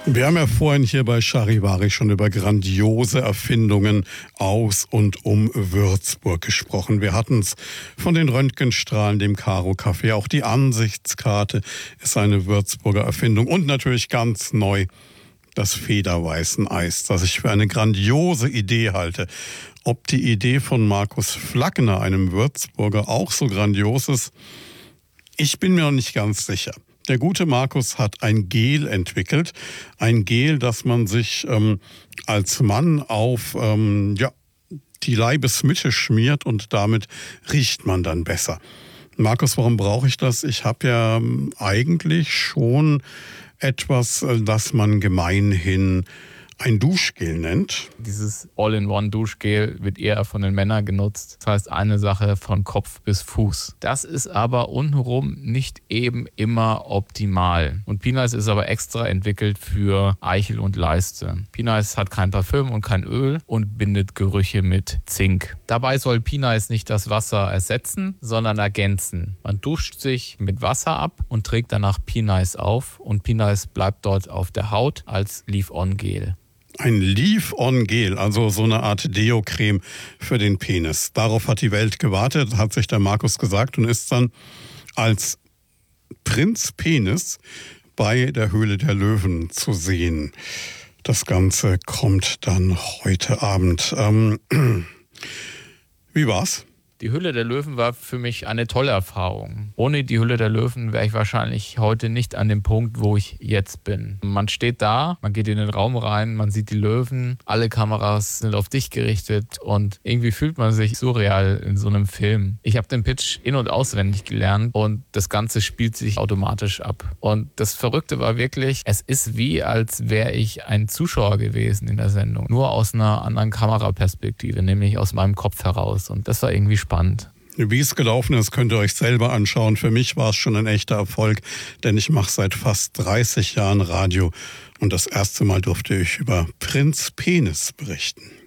Wir haben ja vorhin hier bei Charivari schon über grandiose Erfindungen aus und um Würzburg gesprochen. Wir hatten es von den Röntgenstrahlen, dem Karo-Café. Auch die Ansichtskarte ist eine Würzburger Erfindung. Und natürlich ganz neu das Federweißeneis, das ich für eine grandiose Idee halte. Ob die Idee von Markus Flackner, einem Würzburger, auch so grandios ist, ich bin mir noch nicht ganz sicher. Der gute Markus hat ein Gel entwickelt. Ein Gel, das man sich als Mann auf die Leibesmitte schmiert und damit riecht man dann besser. Markus, warum brauche ich das? Ich habe ja eigentlich schon etwas, das man gemeinhin ein Duschgel nennt. Dieses All-in-One-Duschgel wird eher von den Männern genutzt. Das heißt, eine Sache von Kopf bis Fuß. Das ist aber untenrum nicht eben immer optimal. Und Pinice ist aber extra entwickelt für Eichel und Leiste. Pinice hat kein Parfüm und kein Öl und bindet Gerüche mit Zink. Dabei soll Pinice nicht das Wasser ersetzen, sondern ergänzen. Man duscht sich mit Wasser ab und trägt danach Pinice auf. Und Pinice bleibt dort auf der Haut als Leave-On-Gel. Ein Leave-On-Gel, also so eine Art Deo-Creme für den Penis. Darauf hat die Welt gewartet, hat sich der Markus gesagt und ist dann als Prinz Penis bei der Höhle der Löwen zu sehen. Das Ganze kommt dann heute Abend. Wie war's? Die Höhle der Löwen war für mich eine tolle Erfahrung. Ohne die Höhle der Löwen wäre ich wahrscheinlich heute nicht an dem Punkt, wo ich jetzt bin. Man steht da, man geht in den Raum rein, man sieht die Löwen, alle Kameras sind auf dich gerichtet und irgendwie fühlt man sich surreal in so einem Film. Ich habe den Pitch in- und auswendig gelernt und das Ganze spielt sich automatisch ab. Und das Verrückte war wirklich, es ist wie, als wäre ich ein Zuschauer gewesen in der Sendung. Nur aus einer anderen Kameraperspektive, nämlich aus meinem Kopf heraus. Und das war irgendwie spannend. Wie es gelaufen ist, könnt ihr euch selber anschauen. Für mich war es schon ein echter Erfolg, denn ich mache seit fast 30 Jahren Radio und das erste Mal durfte ich über Prinz Penis berichten.